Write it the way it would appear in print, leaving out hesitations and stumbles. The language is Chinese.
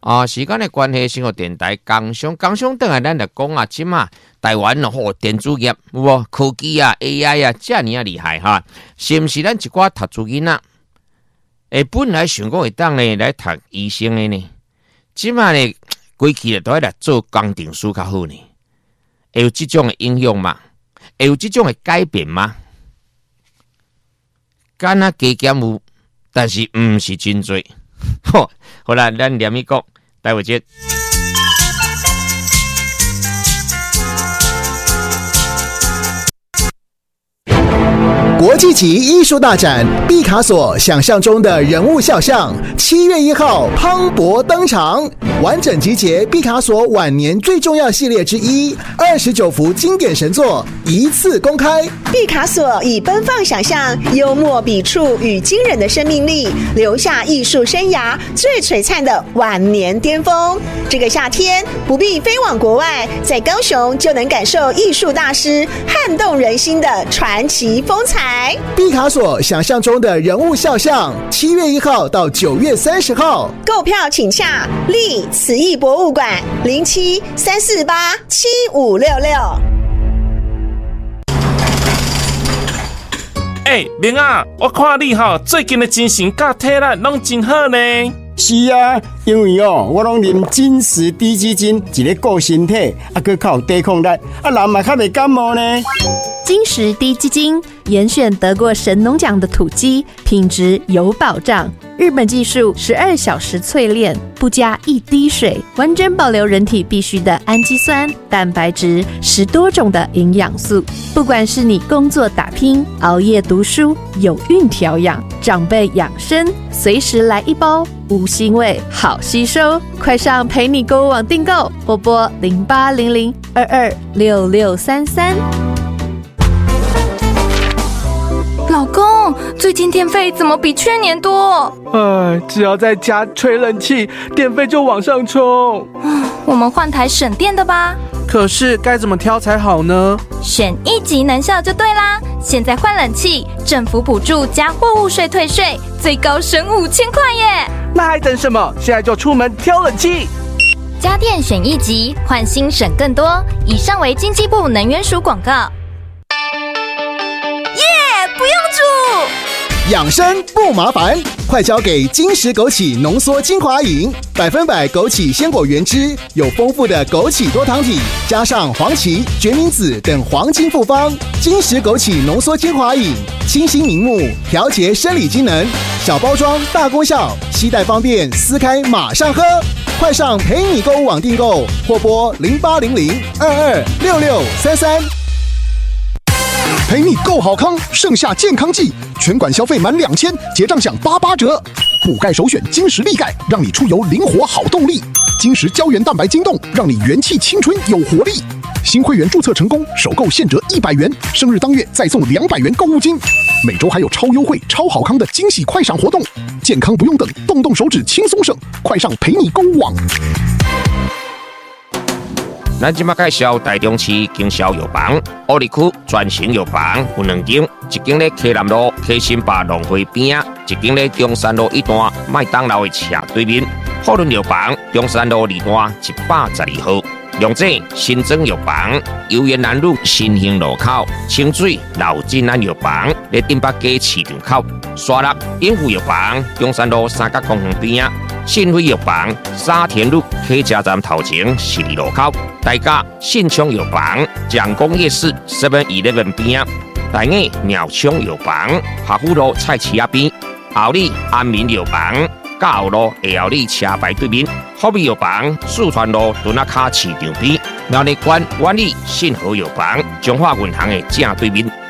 时間的關係，先個電台工商等下咱就講啊，即嘛台灣電子業有無科技啊 AI 啊，遮爾啊厲害哈，是毋是咱一寡讀書囡仔？本來想講會當呢來讀醫生的呢，即嘛呢規氣都來做工程師較好呢，會有這種的應用嗎？會有這種的改變嗎？敢若加減有，但是毋是真多。好啦，咱念一個。待會見。 国际级艺术大展毕卡索想象中的人物肖像，7月1号磅礴登场，完整集结毕卡索晚年最重要系列之一，29幅经典神作一次公开。 毕卡索以奔放想象、幽默笔触与惊人的生命力，留下艺术生涯最璀璨的晚年巅峰。这个夏天不必飞往国外，在高雄就能感受艺术大师撼动人心的传奇风采。 毕卡索想象中的人物肖像，7月1号到9月30号， 购票请洽立慈艺博物馆07-348-7566。 明啊，我看你最近的精神甲体力拢真好呢。 是啊，因为我拢啉金石低基金，一个顾身体，佮靠抵抗力，人嘛较袂感冒呢。 金石低基金严选得过神农奖的土鸡，品质有保障。日本技术12小时淬炼，不加一滴水，完整保留人体必需的氨基酸、蛋白质，10多种的营养素。不管是你工作打拼、熬夜读书、有孕调养、长辈养生，随时来一包，无腥味，好吸收。快上陪你购物网订购，拨拨0800226633。 老公，最近电费怎么比去年多？ 只要在家吹冷气，电费就往上冲。 我们换台省电的吧。 可是该怎么挑才好呢？ 选一级能效就对啦！现在换冷气，政府补助加货物税退税，最高省5000块耶！ 那还等什么？现在就出门挑冷气。 家电选一级，换新省更多。以上为经济部能源署广告。 不用煮， 养生不麻烦，快交给金石枸杞浓缩精华饮，100%枸杞鲜果原汁，有丰富的枸杞多糖体，加上黄芪、决明子等黄金复方。金石枸杞浓缩精华饮，清新明目，调节生理机能，小包装大功效，携带方便，撕开马上喝。快上陪你购物网订购，或拨0800226633。 陪你购好康，盛夏健康季，全馆消费满2000，结账享88折。补钙首选金石力钙，让你出游灵活好动力。金石胶原蛋白晶冻，让你元气青春有活力。新会员注册成功，首购现折100元，生日当月再送200元购物金。每周还有超优惠、超好康的惊喜快闪活动，健康不用等，动动手指轻松省，快上陪你购物网。 咱即马介绍台中市经销药房，乌里区全型药房有2间，一间咧溪南路溪新坝农会边啊，一间咧中山路1段麦当劳的斜对面。富润药房中山路2段112号。龙井新增药房，油园南路新兴路口，清水老金安药房咧顶北街市场口，沙鹿永福药房中山路三角公园边啊，信辉药房沙田路客家站头前12路口，大甲信昌药房蒋公夜市 7-11边啊，大雅鸟昌药房华富路菜市仔边，后里安民药房。甲后路下后里车牌对面，福美药房四川路屯仔卡市场边，苗栗县万里信和药房中华银行的正对面。